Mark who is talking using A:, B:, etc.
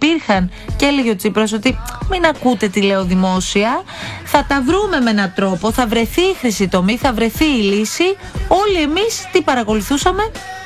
A: υπήρχαν, και έλεγε ο Τσίπρας ότι μην ακούτε τι λέω δημόσια, θα τα βρούμε με έναν τρόπο, θα βρεθεί η χρυσή τομή, θα βρεθεί η λύση. Όλοι εμείς τι παρακολουθούσαμε?